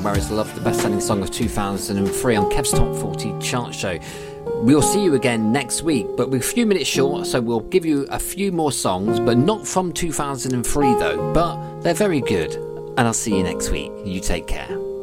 Where Is Love, the best-selling song of 2003 on Kev's Top 40 chart show. We'll see you again next week, but we're a few minutes short, so we'll give you a few more songs, but not from 2003 though, but they're very good. And I'll see you next week. You take care.